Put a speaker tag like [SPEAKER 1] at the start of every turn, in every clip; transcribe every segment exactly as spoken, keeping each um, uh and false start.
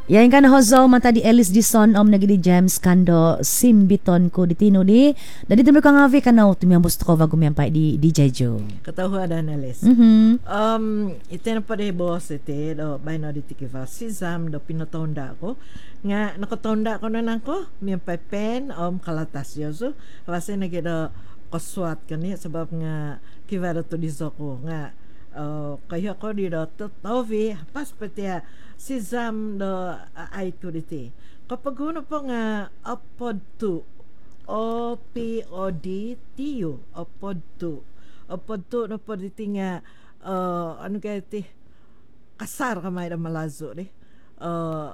[SPEAKER 1] Yang kan hozo mata di Elis di son om nagi di James kando simbiton ko di tino di. Dadi tumi ko ngavi kana tumi ambos ko vago miampai di di Jeju.
[SPEAKER 2] Katawa dan Elis.
[SPEAKER 1] Mhm.
[SPEAKER 2] Um ite na pare boss ite do bay no di tikiva sizam do pinotonda ko nga nakotonda ko na nako miampai pen om kalatas yoso. Wase nagi do koswat kani sebab nga kiva do to di zoko nga uh, kaya ko di do to tovi pas petia sizam do uh, ay turiti kapag uno po nga upod to O P O D T U upod to upod to no po diti nga uh, ano kaya ti kasar kamay na malazo ni uh,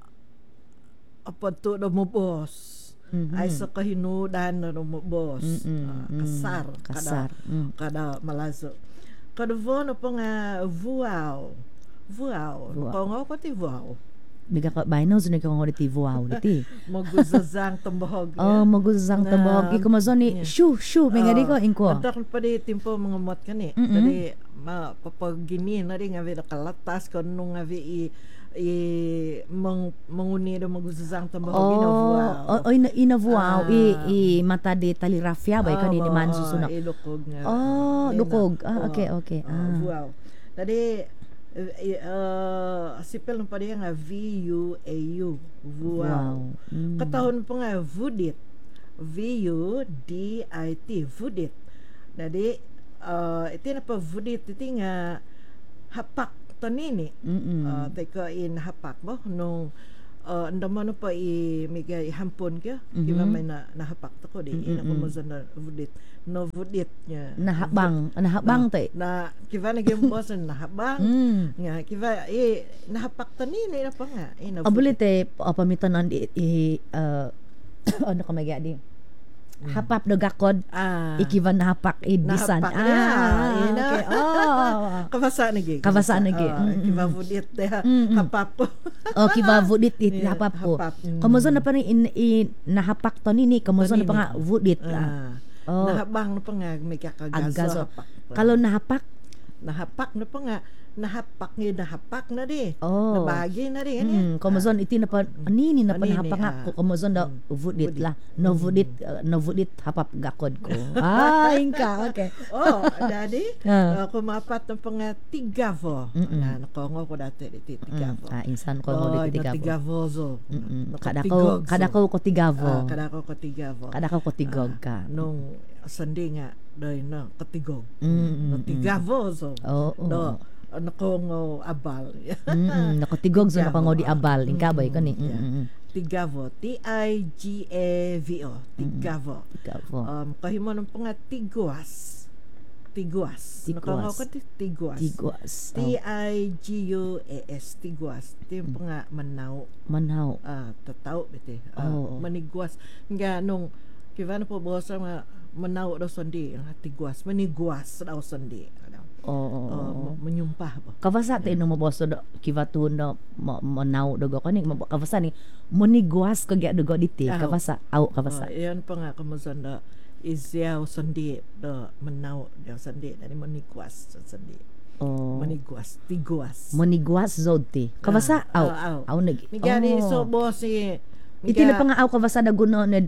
[SPEAKER 2] upod to no mubos mm-hmm. ay sa kahinudan no mubos mm-hmm. uh, kasar
[SPEAKER 1] kasar
[SPEAKER 2] kada,
[SPEAKER 1] mm.
[SPEAKER 2] kada malazo kada vo no po nga vuaw Vuaw. Kung ako ko ti vuaw.
[SPEAKER 1] Biga ka baino zuni ko ngori ti vuaw diti.
[SPEAKER 2] Maguzazang tambahog.
[SPEAKER 1] Oh, maguzazang tambahog. Iko mazoni shu shu mengari ko inko.
[SPEAKER 2] Antak pa di timpo mga mot kani. Dali ma papagini na rin nga vi nakalatas ko nung nga vi i i mang manguni do maguzazang tambahog ina vuaw.
[SPEAKER 1] Oh, ina ina vuaw i i mata de tali rafia ba kan ni man susuna.
[SPEAKER 2] Ilukog nga.
[SPEAKER 1] Oh, lukog. Ah, okay, okay. Ah.
[SPEAKER 2] Vuaw. Dali uh, sipil ng pariya nga V U A U Vuaw. Mm. Katahon po nga Vudit V U D I T Vudit. Dadi uh, iti na pa Vudit iti nga hapak tanini. Uh, teka in hapak mo nung uh, andaman pa i migay hampon ka mm-hmm. Kiba may na nahapak to ko di mm-hmm. Ina ko mo sa na Vudit no Vudit nya
[SPEAKER 1] nahabang nahabang
[SPEAKER 2] na,
[SPEAKER 1] tay
[SPEAKER 2] na kiba na game boss na nahabang mm. nga kiba eh nahapak tanini na pa nga ina
[SPEAKER 1] abulite pamiton an i uh, ano ka magyadi mm. hapap do gakod ah. Ikiba nahapak idbisan
[SPEAKER 2] nahapak, ah, ah ina
[SPEAKER 1] okay. Oh
[SPEAKER 2] kabasa nagi
[SPEAKER 1] kabasa nagi
[SPEAKER 2] uh, mm, kiba Vudit de hapap ko
[SPEAKER 1] oh kiba Vudit it yeah, hapap ko kamuzo na pa in, in nahapak tanini kamuzo na pa nga Vudit ah.
[SPEAKER 2] Oh. Nahabang na pa nga may kakagaso.
[SPEAKER 1] Kalau nahapak?
[SPEAKER 2] Nahapak na pa nga. Nahapak nga nahapak na di.
[SPEAKER 1] Oh.
[SPEAKER 2] Nabagi na di.
[SPEAKER 1] Mm, kamazon iti na pa, anini na pa nahapak nga. Ah. Kamazon da, vudit la. No vudit, uh, no vudit hapap gakod ko. Ah, inka, okay.
[SPEAKER 2] Oh, daddy, uh. uh, kumapat na pa nga tigavo. Na, nakongo ko dati iti tigavo.
[SPEAKER 1] Mm. Ah, insan ko mo diti tigavo.
[SPEAKER 2] Tigavo zo.
[SPEAKER 1] Kada ko, kada ko ko tigavo.
[SPEAKER 2] Uh, kada ko ko tigavo.
[SPEAKER 1] Kada ko ko tigog ka.
[SPEAKER 2] Uh, nung sandi nga, doy na, katigog.
[SPEAKER 1] Mm,
[SPEAKER 2] no, tigavo zo.
[SPEAKER 1] Oo. Oh,
[SPEAKER 2] no, nakongo abal.
[SPEAKER 1] Mm, nakotigog so nakongo di abal. Inkabay ko ni.
[SPEAKER 2] Tigavo. T I G A V O. Tigavo.
[SPEAKER 1] Tigavo.
[SPEAKER 2] Um, kahimo nung pa nga tiguas. Tiguas. Nakongo ko tiguas.
[SPEAKER 1] Tiguas.
[SPEAKER 2] T I G U A S. Tiguas. Ito yung pa nga manaw.
[SPEAKER 1] Manaw.
[SPEAKER 2] Ah, tataw. Ito.
[SPEAKER 1] Oh.
[SPEAKER 2] Maniguas. Nga nung kiva na po bosa nga manaw daw sandi. Tiguas. Maniguas daw sandi.
[SPEAKER 1] Oo. Oh, oh,
[SPEAKER 2] oh, menyumpah ba.
[SPEAKER 1] Kavasa tayo nung maboso do kiva na manaw dogo kani kavasa ni moniguas ko gya dogo diti kavasa aw kavasa.
[SPEAKER 2] Oh, iyan pa nga kamusan da isyaw sandi do manaw daw sandi dari moniguas sandi.
[SPEAKER 1] Oh.
[SPEAKER 2] Moniguas, tiguas.
[SPEAKER 1] Moniguas zodi. Kavasa aw aw aw nagi.
[SPEAKER 2] Migani so boss si
[SPEAKER 1] iti na pa nga aw kavasa da guno ne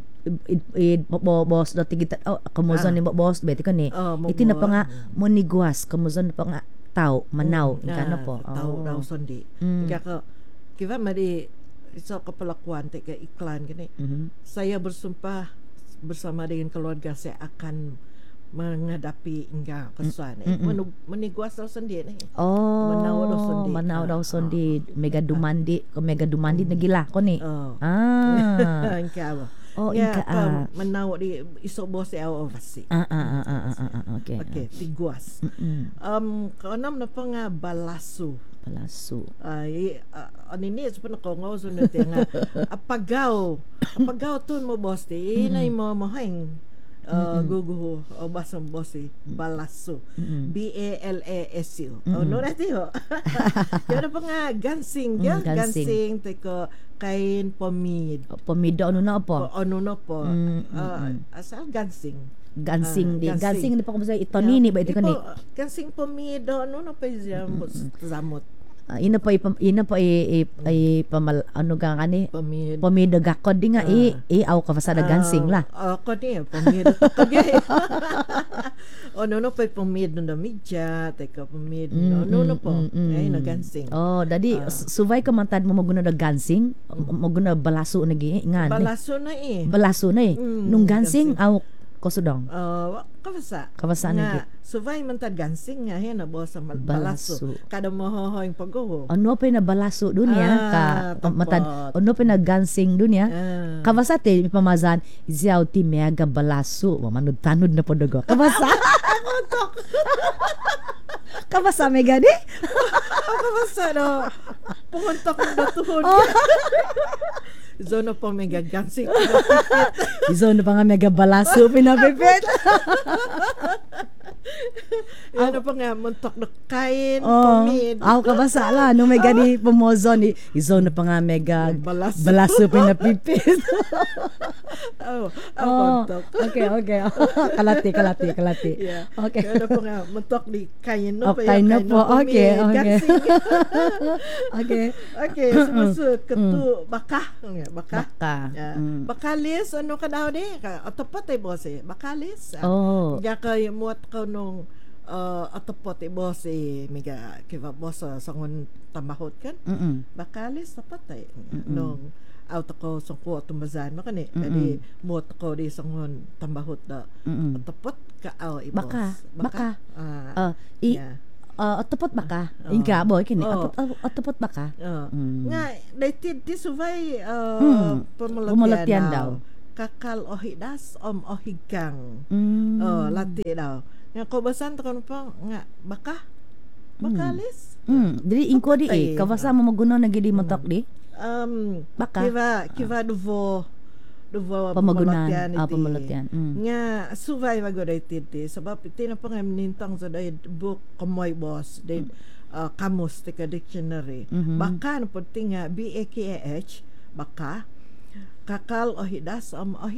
[SPEAKER 1] boss do tigita oh kamuzon ni boss beti kani iti na pa nga moniguas kamuzon pa nga tao manaw ikano po
[SPEAKER 2] tao daw sandi kaya ka kiva mari iso kapalakuan te ka iklan gani saya bersumpah bersama dengan keluarga saya akan menghadapi hingga kesuan eh mm-hmm. meniguas daw sandi eh
[SPEAKER 1] oh
[SPEAKER 2] manaw daw sandi
[SPEAKER 1] manaw daw sandi mega dumandi ko mega dumandi
[SPEAKER 2] mm.
[SPEAKER 1] nagila ko ni
[SPEAKER 2] oh.
[SPEAKER 1] ah
[SPEAKER 2] inka
[SPEAKER 1] oh
[SPEAKER 2] ya,
[SPEAKER 1] inka ah
[SPEAKER 2] manaw di iso boss aw ovasi
[SPEAKER 1] ah ah ah ah ah okay
[SPEAKER 2] okay tiguas
[SPEAKER 1] mm-hmm.
[SPEAKER 2] um kaonam na pa nga balasu
[SPEAKER 1] balasu
[SPEAKER 2] ay uh, anini sa panakongo so na nga apagaw apagaw tun mo boss di inay mo mahing Uh, gugu o basang bosi balasu mm-hmm. B A L A S U mm-hmm. oh no rati ho yun pa nga gansing ya mm, gansing, gansing teko kain pomid
[SPEAKER 1] oh, pomid ano na po
[SPEAKER 2] o, ano na po
[SPEAKER 1] mm-hmm.
[SPEAKER 2] uh, asal gansing
[SPEAKER 1] gansing uh, di gansing, gansing di pa ko sa itonini ba ito kani
[SPEAKER 2] gansing pomid ano na pa siya zamot
[SPEAKER 1] uh, ina pa ipam, ina pa i, i, i pamal ano ga kani
[SPEAKER 2] Pamid.
[SPEAKER 1] pamida gakod di nga i i aw kavasada gansing lah.
[SPEAKER 2] Ako ni pamid to kagay. O no no pa pamid no media, teka pamid no no no po. Ay na gansing.
[SPEAKER 1] Oh, dadi uh, suvay ka man tad mo maguna da gansing, mo guna balaso na gi ngan.
[SPEAKER 2] Balaso na eh.
[SPEAKER 1] Balaso na eh.
[SPEAKER 2] Mm,
[SPEAKER 1] Nung gansing
[SPEAKER 2] gansing.
[SPEAKER 1] aw kosudong.
[SPEAKER 2] Uh, kavasa.
[SPEAKER 1] Kavasa na gi.
[SPEAKER 2] Suvay man tad gansing nga hen na boss mal-
[SPEAKER 1] Balaso.
[SPEAKER 2] balaso. Kada mo hohoy paggo.
[SPEAKER 1] Ano pa na balaso dun ya ka
[SPEAKER 2] Ah,
[SPEAKER 1] matad
[SPEAKER 2] tapot.
[SPEAKER 1] ano pa na gansing dun ya.
[SPEAKER 2] Ah.
[SPEAKER 1] Kabasa te mi pamazan iziaw ti mega balaso wa manud tanod na podogo. Kabasa. Kabasa mega di.
[SPEAKER 2] Ako basta no. Pumunta ko na tuhod. Zono po may gagansing.
[SPEAKER 1] Izo na pa nga mega balaso pinapipit.
[SPEAKER 2] Ano pa nga, muntok na kain,
[SPEAKER 1] Oh,
[SPEAKER 2] pamid.
[SPEAKER 1] aw kabasa la no mega di pomozo ni izo na pa nga mega
[SPEAKER 2] Balaso.
[SPEAKER 1] balaso pinapipit.
[SPEAKER 2] Oh, ako
[SPEAKER 1] Oh,
[SPEAKER 2] muntok.
[SPEAKER 1] okay, okay. kalati, kalati, kalati.
[SPEAKER 2] Yeah.
[SPEAKER 1] Okay.
[SPEAKER 2] Ano pa nga, muntok ni kain no.
[SPEAKER 1] Oh, kain no po. Okay, okay. Okay.
[SPEAKER 2] Okay, sumusud. Katu, baka. Nga, Baka.
[SPEAKER 1] Baka.
[SPEAKER 2] Yeah.
[SPEAKER 1] Mm.
[SPEAKER 2] Bakalis, ano ka daw di? Atapot ay boss eh. Bakalis. Ah.
[SPEAKER 1] Oh.
[SPEAKER 2] Kaya kay muat ko nung uh, atapot ay boss eh. Miga, kiva boss sa sangon tambahot kan.
[SPEAKER 1] Mm.
[SPEAKER 2] Bakalis, tapat ay. Nung out ako sa ko tumbazan mo kani. Kadi muat ko di sangon tambahot na
[SPEAKER 1] Mm.
[SPEAKER 2] atapot ka aw i boss.
[SPEAKER 1] Baka. Baka.
[SPEAKER 2] Ah,
[SPEAKER 1] Uh, i
[SPEAKER 2] yeah.
[SPEAKER 1] uh, atupot baka.
[SPEAKER 2] Oh.
[SPEAKER 1] Inka boy kini.
[SPEAKER 2] Oh.
[SPEAKER 1] Atupot atupot baka.
[SPEAKER 2] Oh.
[SPEAKER 1] Mm.
[SPEAKER 2] Nga, daitid ti suvay uh,
[SPEAKER 1] Hmm.
[SPEAKER 2] pamulatian,
[SPEAKER 1] Pamulatian daw.
[SPEAKER 2] Kakal o hidas om o higang.
[SPEAKER 1] Mm.
[SPEAKER 2] Oh, lati daw. Nga kubasan to pa nga baka. Bakalis.
[SPEAKER 1] Mm. Dili inko di eh.
[SPEAKER 2] Tapos ay-
[SPEAKER 1] Kawasa mo maguno na gidi motok di.
[SPEAKER 2] Um,
[SPEAKER 1] Baka.
[SPEAKER 2] Kiva, kiva duvo duvo
[SPEAKER 1] Pamagunan.
[SPEAKER 2] pamulatian
[SPEAKER 1] Ah,
[SPEAKER 2] iti.
[SPEAKER 1] pamulatian. Mm.
[SPEAKER 2] Nga suvay magoday titi. Sabab iti na pangaminintang sa day book kamoy boss. Day uh, kamus tika dictionary.
[SPEAKER 1] Mhm.
[SPEAKER 2] Baka na po tinga B A K A H baka kakal o hidas om o